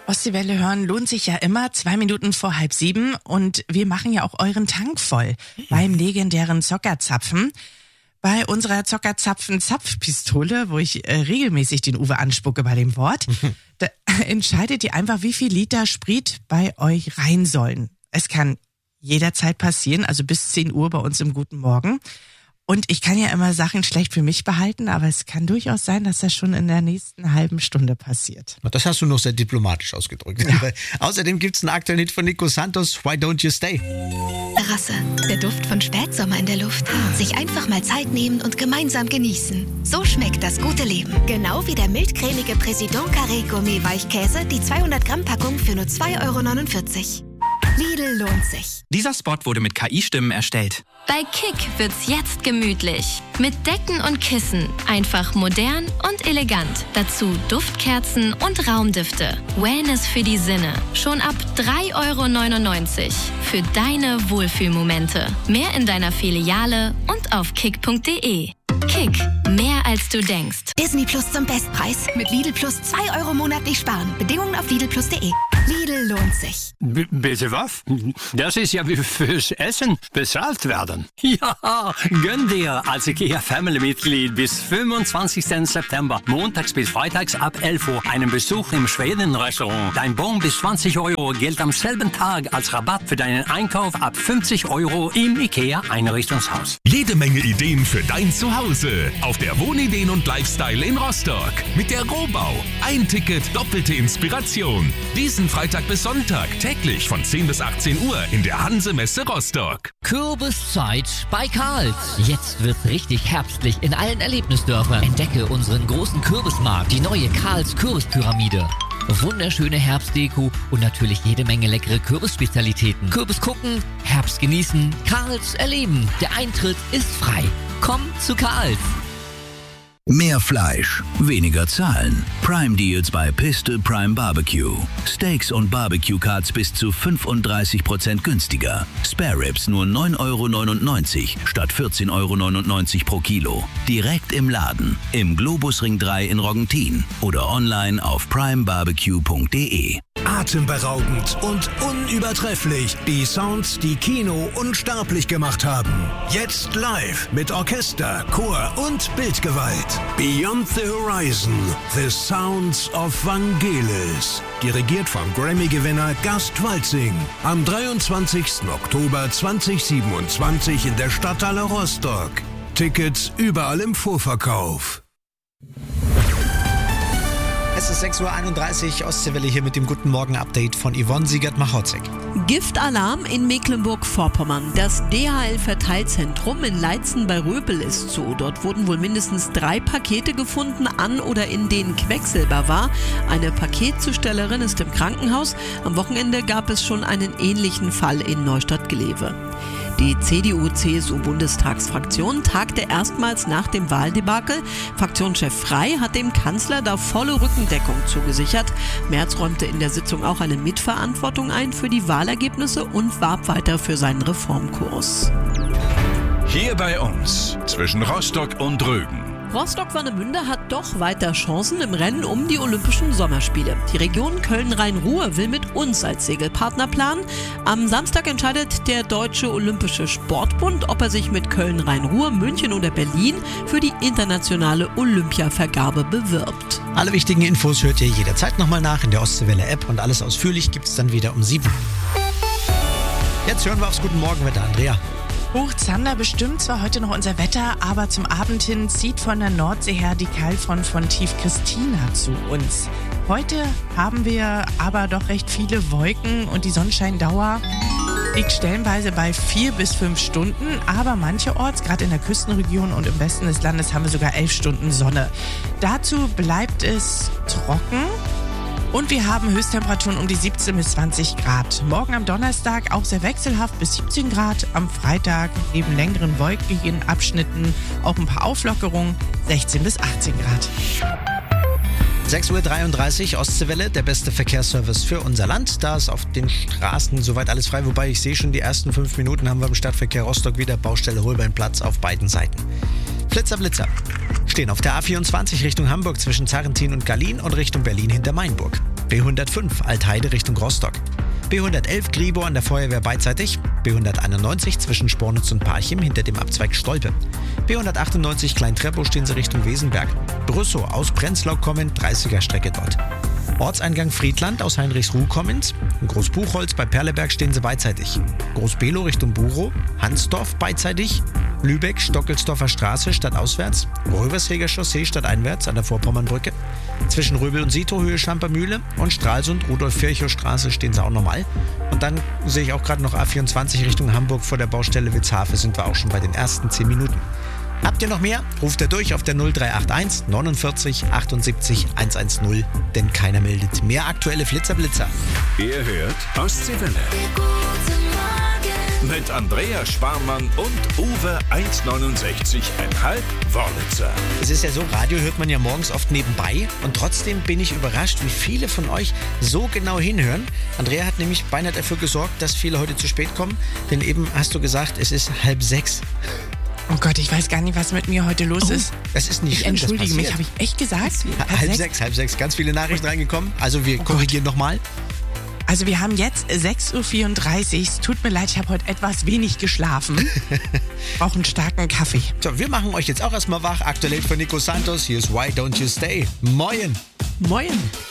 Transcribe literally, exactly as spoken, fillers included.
Ostseewelle hören lohnt sich ja immer, zwei Minuten vor halb sieben. Und wir machen ja auch euren Tank voll beim legendären Zockerzapfen. Bei unserer Zockerzapfen-Zapfpistole, wo ich äh, regelmäßig den Uwe anspucke bei dem Wort, da entscheidet ihr einfach, wie viel Liter Sprit bei euch rein sollen. Es kann jederzeit passieren, also bis zehn Uhr bei uns im Guten Morgen. Und ich kann ja immer Sachen schlecht für mich behalten, aber es kann durchaus sein, dass das schon in der nächsten halben Stunde passiert. Das hast du noch sehr diplomatisch ausgedrückt. Ja. Außerdem gibt's einen aktuellen Hit von Nico Santos, Why Don't You Stay? Terrasse, der Duft von Spätsommer in der Luft. Sich einfach mal Zeit nehmen und gemeinsam genießen. So schmeckt das gute Leben. Genau wie der mildcremige Président Carré Gourmet Weichkäse, die zweihundert Gramm Packung für nur zwei Euro neunundvierzig. Lidl lohnt sich. Dieser Spot wurde mit K I-Stimmen erstellt. Bei Kick wird's jetzt gemütlich. Mit Decken und Kissen. Einfach modern und elegant. Dazu Duftkerzen und Raumdüfte. Wellness für die Sinne. Schon ab drei Euro neunundneunzig. Für deine Wohlfühlmomente. Mehr in deiner Filiale und auf kick punkt de. Kick, mehr als du denkst. Disney Plus zum Bestpreis. Mit Lidl Plus zwei Euro monatlich sparen. Bedingungen auf lidl plus punkt de. Lidl lohnt sich. B- bitte was? Das ist ja wie fürs Essen bezahlt werden. Ja, gönn dir als IKEA Family-Mitglied bis fünfundzwanzigsten September, montags bis freitags ab elf Uhr, einen Besuch im Schweden-Restaurant. Dein Bon bis zwanzig Euro gilt am selben Tag als Rabatt für deinen Einkauf ab fünfzig Euro im IKEA-Einrichtungshaus. Jede Menge Ideen für dein Zuhause auf der Wohnideen und Lifestyle in Rostock. Mit der Rohbau. Ein Ticket, doppelte Inspiration. Diesen Freitag bis Sonntag täglich von zehn bis achtzehn Uhr in der Hanse-Messe Rostock. Kürbiszeit bei Karls. Jetzt wird's richtig herbstlich in allen Erlebnisdörfern. Entdecke unseren großen Kürbismarkt, die neue Karls Kürbispyramide. Wunderschöne Herbstdeko und natürlich jede Menge leckere Kürbisspezialitäten. Kürbis gucken, Herbst genießen, Karls erleben. Der Eintritt ist frei. Komm zu Karls. Mehr Fleisch, weniger zahlen. Prime Deals bei Piste Prime Barbecue. Steaks und Barbecue Cuts bis zu fünfunddreißig Prozent günstiger. Spare Ribs nur neun Euro neunundneunzig statt vierzehn Euro neunundneunzig pro Kilo. Direkt im Laden, im Globusring drei in Roggentin oder online auf prime barbecue punkt de. Atemberaubend und unübertrefflich. Die Sounds, die Kino unsterblich gemacht haben. Jetzt live mit Orchester, Chor und Bildgewalt. Beyond the Horizon, The Sounds of Vangelis. Dirigiert vom Grammy-Gewinner Gast Walzing. Am dreiundzwanzigsten Oktober zweitausendsiebenundzwanzig in der Stadthalle Rostock. Tickets überall im Vorverkauf. Es ist sechs Uhr einunddreißig, Ostseewelle hier mit dem Guten Morgen-Update von Yvonne Siegert-Machotzek. Giftalarm in Mecklenburg-Vorpommern. Das D H L-Verteilzentrum in Leitzen bei Röpel ist zu. Dort wurden wohl mindestens drei Pakete gefunden, an oder in denen Quecksilber war. Eine Paketzustellerin ist im Krankenhaus. Am Wochenende gab es schon einen ähnlichen Fall in Neustadt-Glewe. Die C D U-C S U-Bundestagsfraktion tagte erstmals nach dem Wahldebakel. Fraktionschef Frey hat dem Kanzler da volle Rückendeckung zugesichert. Merz räumte in der Sitzung auch eine Mitverantwortung ein für die Wahlergebnisse und warb weiter für seinen Reformkurs. Hier bei uns, zwischen Rostock und Rügen. Rostock-Warnemünde hat doch weiter Chancen im Rennen um die Olympischen Sommerspiele. Die Region Köln-Rhein-Ruhr will mit uns als Segelpartner planen. Am Samstag entscheidet der Deutsche Olympische Sportbund, ob er sich mit Köln-Rhein-Ruhr, München oder Berlin für die internationale Olympiavergabe bewirbt. Alle wichtigen Infos hört ihr jederzeit nochmal nach in der Ostseewelle-App und alles ausführlich gibt's dann wieder um sieben. Jetzt hören wir aufs Guten Morgenwetter, Andrea. Hoch Zander bestimmt zwar heute noch unser Wetter, aber zum Abend hin zieht von der Nordsee her die Kaltfront von Tief Christina zu uns. Heute haben wir aber doch recht viele Wolken und die Sonnenscheindauer liegt stellenweise bei vier bis fünf Stunden, aber mancherorts, gerade in der Küstenregion und im Westen des Landes, haben wir sogar elf Stunden Sonne. Dazu bleibt es trocken. Und wir haben Höchsttemperaturen um die siebzehn bis zwanzig Grad. Morgen am Donnerstag auch sehr wechselhaft bis siebzehn Grad. Am Freitag neben längeren wolkigen Abschnitten auch ein paar Auflockerungen, sechzehn bis achtzehn Grad. sechs Uhr dreiunddreißig, Ostseewelle, der beste Verkehrsservice für unser Land. Da ist auf den Straßen soweit alles frei, wobei ich sehe schon, die ersten fünf Minuten haben wir im Stadtverkehr Rostock wieder Baustelle Holbeinplatz auf beiden Seiten. Flitzer, Blitzer. Stehen auf der A vierundzwanzig Richtung Hamburg zwischen Zarrentin und Gallien und Richtung Berlin hinter Mainburg. B hundertfünf Altheide Richtung Rostock. B hundertelf Gribor an der Feuerwehr beidseitig. B hunderteinundneunzig zwischen Spornitz und Parchim hinter dem Abzweig Stolpe. B hundertachtundneunzig Klein-Treppow stehen sie Richtung Wesenberg. Brüssow aus Prenzlau kommend, dreißiger Strecke dort. Ortseingang Friedland aus Heinrichsruh kommend. In Großbuchholz bei Perleberg stehen sie beidseitig. Großbelow Richtung Burow. Hansdorf beidseitig. Lübeck, Stockelsdorfer Straße stadtauswärts. Röversheger Chaussee stadteinwärts an der Vorpommernbrücke. Zwischen Röbel und Sito Höhe Schampermühle und Stralsund, Rudolf-Virchow-Straße stehen sie auch nochmal. Und dann sehe ich auch gerade noch A vierundzwanzig Richtung Hamburg vor der Baustelle Witzhafe, sind wir auch schon bei den ersten zehn Minuten. Habt ihr noch mehr? Ruft ihr durch auf der null drei acht eins neunundvierzig achtundsiebzig hundertzehn, denn keiner meldet. Mehr aktuelle Flitzer-Blitzer. Ihr hört Ostseewelle. Mit Andreas Sparmann und Uwe eins neunundsechzig Komma fünf Wörlitzer. Es ist ja so, Radio hört man ja morgens oft nebenbei und trotzdem bin ich überrascht, wie viele von euch so genau hinhören. Andrea hat nämlich beinahe dafür gesorgt, dass viele heute zu spät kommen, denn eben hast du gesagt, es ist halb sechs. Oh Gott, ich weiß gar nicht, was mit mir heute los Oh, ist. das ist nicht Ich schlimm, das entschuldige mich, passiert. habe ich echt gesagt? Halb, halb sechs, halb sechs. Ganz viele Nachrichten reingekommen. Also wir Oh korrigieren nochmal. Also wir haben jetzt sechs Uhr vierunddreißig. Es tut mir leid, ich habe heute etwas wenig geschlafen. Brauche einen starken Kaffee. So, wir machen euch jetzt auch erstmal wach. Aktuell von Nico Santos. Hier ist Why Don't You Stay. Moin. Moin.